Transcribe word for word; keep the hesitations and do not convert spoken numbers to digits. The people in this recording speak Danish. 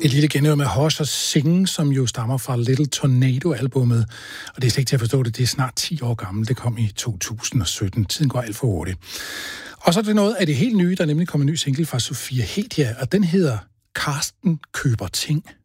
Et lille genhør med Hush og Sing, som jo stammer fra Little Tornado-albummet. Og det er slet ikke til at forstå det, det er snart ti år gammelt. Det kom i to tusind og sytten. Tiden går alt for hurtigt. Og så er det noget af det helt nye, der nemlig kommer en ny single fra Sofia Hedia, og den hedder Karsten køber ting.